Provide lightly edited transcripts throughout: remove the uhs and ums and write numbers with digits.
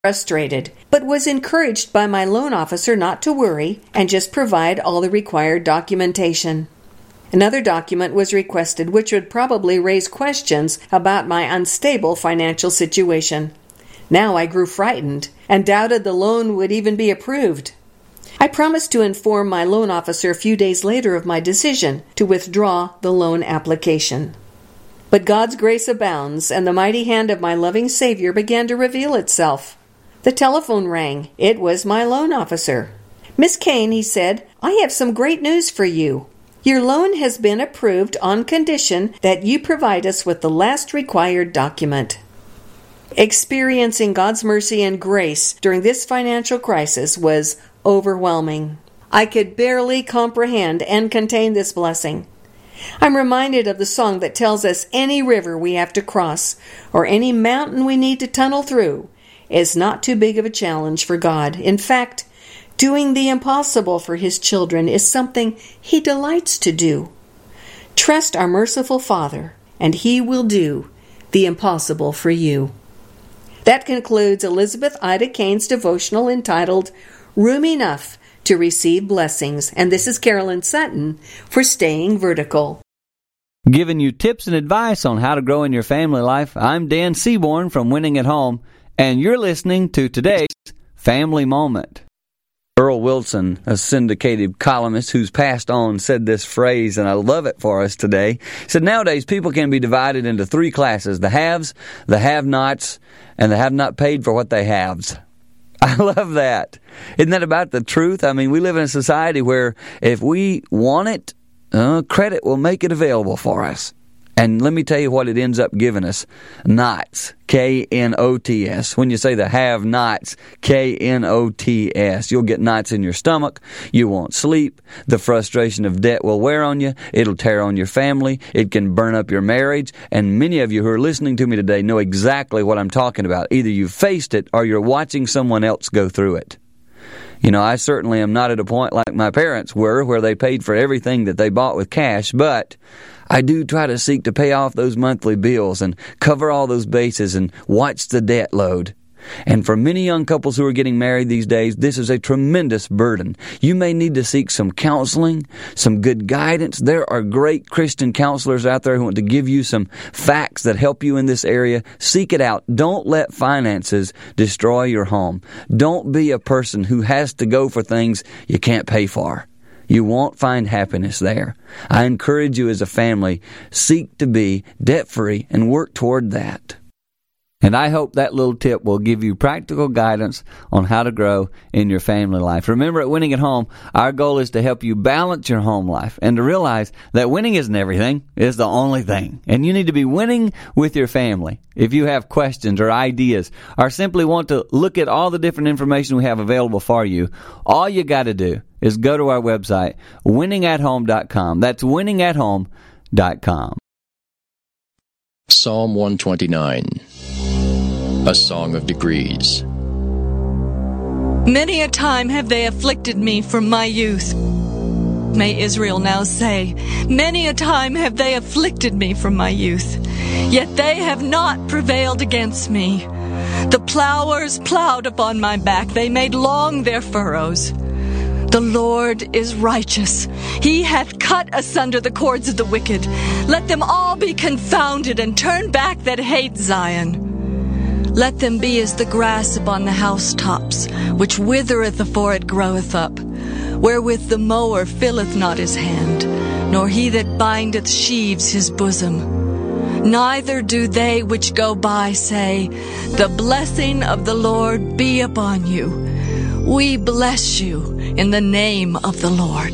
frustrated, but was encouraged by my loan officer not to worry and just provide all the required documentation. Another document was requested which would probably raise questions about my unstable financial situation. Now I grew frightened and doubted the loan would even be approved. I promised to inform my loan officer a few days later of my decision to withdraw the loan application. But God's grace abounds, and the mighty hand of my loving Savior began to reveal itself. The telephone rang. It was my loan officer. "Miss Kane," he said, "I have some great news for you. Your loan has been approved on condition that you provide us with the last required document." Experiencing God's mercy and grace during this financial crisis was overwhelming. I could barely comprehend and contain this blessing. I'm reminded of the song that tells us any river we have to cross or any mountain we need to tunnel through is not too big of a challenge for God. In fact, doing the impossible for His children is something He delights to do. Trust our merciful Father, and He will do the impossible for you. That concludes Elizabeth Ida Kane's devotional entitled Room Enough to Receive Blessings. And this is Carolyn Sutton for Staying Vertical. Giving you tips and advice on how to grow in your family life, I'm Dan Seaborn from Winning at Home, and you're listening to today's Family Moment. Earl Wilson, a syndicated columnist who's passed on, said this phrase, and I love it for us today. He said, nowadays people can be divided into three classes: the haves, the have-nots, and the have-not paid for what they haves. I love that. Isn't that about the truth? I mean, we live in a society where if we want it, credit will make it available for us. And let me tell you what it ends up giving us. Knots. K-N-O-T-S. When you say the have-nots, K-N-O-T-S. You'll get knots in your stomach. You won't sleep. The frustration of debt will wear on you. It'll tear on your family. It can burn up your marriage. And many of you who are listening to me today know exactly what I'm talking about. Either you've faced it or you're watching someone else go through it. You know, I certainly am not at a point like my parents were, where they paid for everything that they bought with cash, but I do try to seek to pay off those monthly bills and cover all those bases and watch the debt load. And for many young couples who are getting married these days, this is a tremendous burden. You may need to seek some counseling, some good guidance. There are great Christian counselors out there who want to give you some facts that help you in this area. Seek it out. Don't let finances destroy your home. Don't be a person who has to go for things you can't pay for. You won't find happiness there. I encourage you as a family, seek to be debt-free and work toward that. And I hope that little tip will give you practical guidance on how to grow in your family life. Remember, at Winning at Home, our goal is to help you balance your home life and to realize that winning isn't everything, it's the only thing. And you need to be winning with your family. If you have questions or ideas or simply want to look at all the different information we have available for you, all you got to do is go to our website, winningathome.com. That's winningathome.com. Psalm 129. A Song of Degrees. Many a time have they afflicted me from my youth. May Israel now say, many a time have they afflicted me from my youth, yet they have not prevailed against me. The plowers plowed upon my back, they made long their furrows. The Lord is righteous. He hath cut asunder the cords of the wicked. Let them all be confounded and turn back that hate Zion. Let them be as the grass upon the housetops, which withereth afore it groweth up, wherewith the mower filleth not his hand, nor he that bindeth sheaves his bosom. Neither do they which go by say, the blessing of the Lord be upon you. We bless you in the name of the Lord.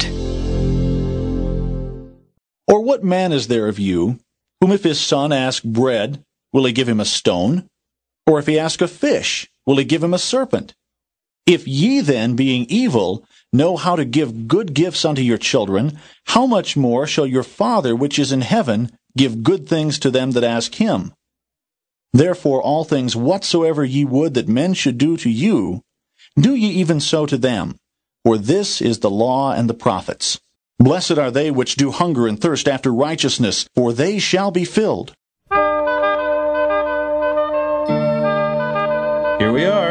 Or what man is there of you, whom if his son ask bread, will he give him a stone? Or if he ask a fish, will he give him a serpent? If ye then, being evil, know how to give good gifts unto your children, how much more shall your Father which is in heaven give good things to them that ask him? Therefore all things whatsoever ye would that men should do to you, do ye even so to them. For this is the law and the prophets. Blessed are they which do hunger and thirst after righteousness, for they shall be filled. Here we are.